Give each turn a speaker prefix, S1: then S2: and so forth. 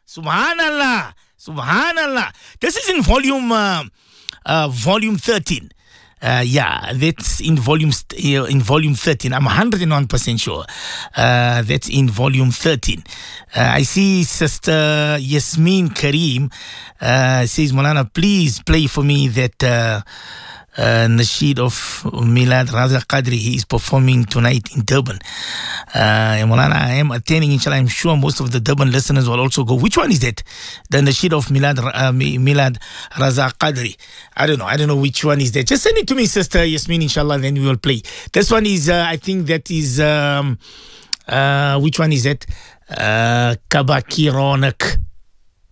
S1: Subhanallah. Subhanallah. This is in volume 13. Yeah, that's in volume 13. I'm 101% sure. That's in volume 13. I see Sister Yasmin Kareem says, Maulana, please play for me that Nasheed of Milad Raza Qadri. He is performing tonight in Durban. Maulana, I am attending, inshallah. I'm sure most of the Durban listeners will also go. Which one is that? The Nasheed of Milad Raza Qadri. I don't know which one is that. Just send it to me, Sister Yasmin, inshallah, then we will play. This one is, I think that is, which one is that? Kabakironak.